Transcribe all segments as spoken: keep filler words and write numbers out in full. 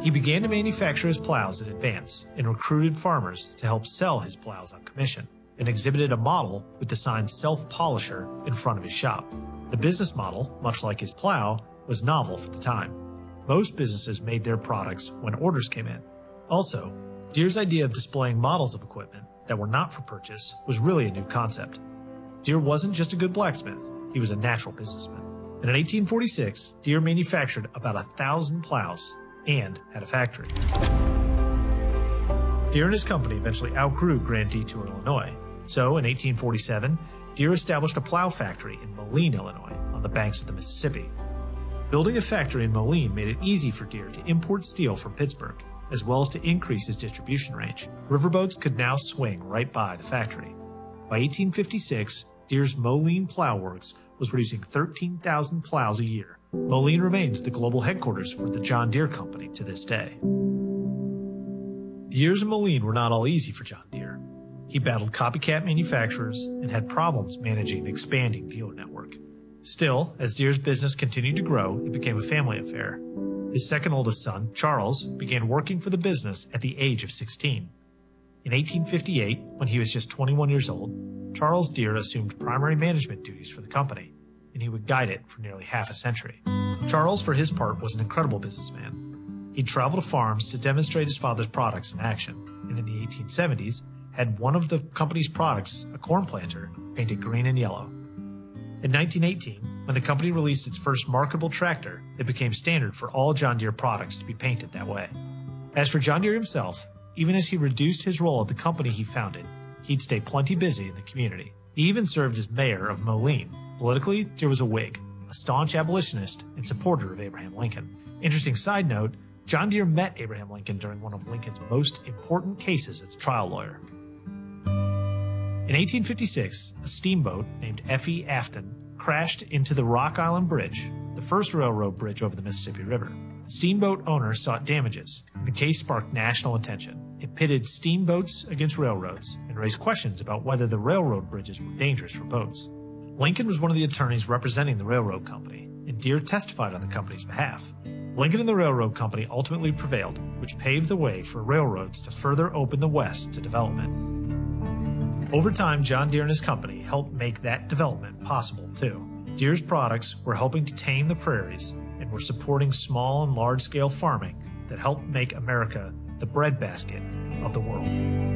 He began to manufacture his plows in advance and recruited farmers to help sell his plows on commission, and exhibited a model with the sign Self-Polisher in front of his shop. The business model, much like his plow, was novel for the time. Most businesses made their products when orders came in. Also, Deere's idea of displaying models of equipment that were not for purchase was really a new concept. Deere wasn't just a good blacksmith, he was a natural businessman. And in eighteen forty-six, Deere manufactured about a thousand plows and had a factory. Deere and his company eventually outgrew Grand Detour, Illinois. So in eighteen forty-seven, Deere established a plow factory in Moline, Illinois, on the banks of the Mississippi. Building a factory in Moline made it easy for Deere to import steel from Pittsburgh, as well as to increase his distribution range. Riverboats could now swing right by the factory. By eighteen fifty-six, Deere's Moline Plow Works was producing thirteen thousand plows a year. Moline remains the global headquarters for the John Deere Company to this day. The years of Moline were not all easy for John Deere. He battled copycat manufacturers and had problems managing the expanding dealer network. Still, as Deere's business continued to grow, it became a family affair. His second oldest son, Charles, began working for the business at the age of sixteen. In eighteen fifty-eight, when he was just twenty-one years old, Charles Deere assumed primary management duties for the company, and he would guide it for nearly half a century. Charles, for his part, was an incredible businessman. He'd travel to farms to demonstrate his father's products in action, and in the eighteen seventies, had one of the company's products, a corn planter, painted green and yellow. In nineteen eighteen, when the company released its first marketable tractor, it became standard for all John Deere products to be painted that way. As for John Deere himself, even as he reduced his role at the company he founded, he'd stay plenty busy in the community. He even served as mayor of Moline. Politically, Deere was a Whig, a staunch abolitionist and supporter of Abraham Lincoln. Interesting side note, John Deere met Abraham Lincoln during one of Lincoln's most important cases as a trial lawyer. In eighteen fifty-six, a steamboat named F E Afton crashed into the Rock Island Bridge, the first railroad bridge over the Mississippi River. The steamboat owner sought damages, and the case sparked national attention. It pitted steamboats against railroads and raised questions about whether the railroad bridges were dangerous for boats. Lincoln was one of the attorneys representing the railroad company, and Deere testified on the company's behalf. Lincoln and the railroad company ultimately prevailed, which paved the way for railroads to further open the West to development. Over time, John Deere and his company helped make that development possible, too. Deere's products were helping to tame the prairies and were supporting small and large-scale farming that helped make America the breadbasket of the world.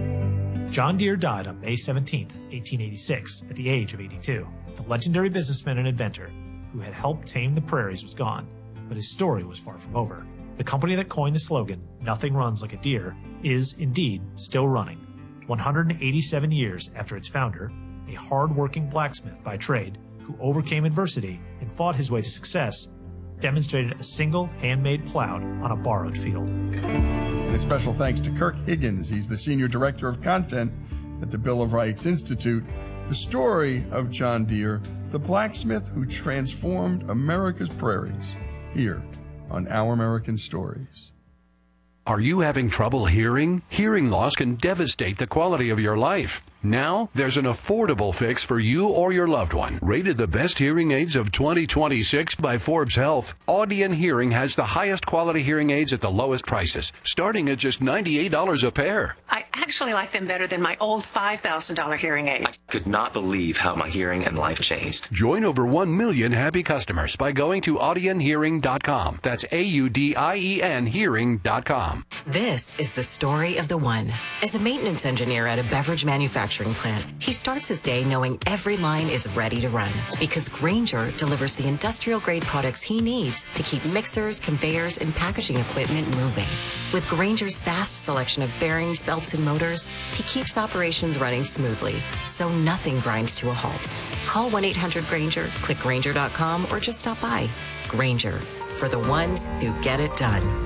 John Deere died on May seventeenth, eighteen eighty-six, at the age of eighty-two. The legendary businessman and inventor who had helped tame the prairies was gone, but his story was far from over. The company that coined the slogan, "Nothing runs like a Deere," is indeed still running. one hundred eighty-seven years after its founder, a hard-working blacksmith by trade who overcame adversity and fought his way to success, demonstrated a single handmade plow on a borrowed field. And a special thanks to Kirk Higgins. He's the Senior Director of Content at the Bill of Rights Institute. The story of John Deere, the blacksmith who transformed America's prairies, here on Our American Stories. Are you having trouble hearing? Hearing loss can devastate the quality of your life. Now, there's an affordable fix for you or your loved one. Rated the best hearing aids of twenty twenty-six by Forbes Health, Audion Hearing has the highest quality hearing aids at the lowest prices, starting at just ninety-eight dollars a pair. I actually like them better than my old five thousand dollars hearing aid. I could not believe how my hearing and life changed. Join over one million happy customers by going to audion hearing dot com. That's A U D I E N hearing dot com. This is the story of the one. As a maintenance engineer at a beverage manufacturing plant, he starts his day knowing every line is ready to run because Grainger delivers the industrial-grade products he needs to keep mixers, conveyors, and packaging equipment moving. With Grainger's vast selection of bearings, belts, and motors, he keeps operations running smoothly, so nothing grinds to a halt. Call one eight hundred Grainger, click Grainger dot com, or just stop by. Grainger, for the ones who get it done.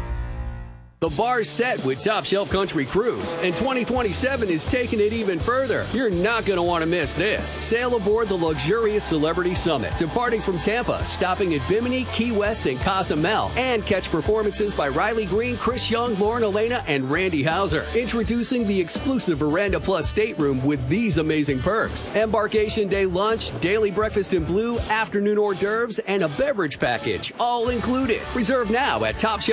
The bar's set with Top Shelf Country Cruise, and twenty twenty-seven is taking it even further. You're not going to want to miss this. Sail aboard the luxurious Celebrity Summit, departing from Tampa, stopping at Bimini, Key West, and Cozumel, and catch performances by Riley Green, Chris Young, Lauren Elena, and Randy Hauser. Introducing the exclusive Veranda Plus stateroom with these amazing perks. Embarkation day lunch, daily breakfast in blue, afternoon hors d'oeuvres, and a beverage package, all included. Reserve now at Top Shelf.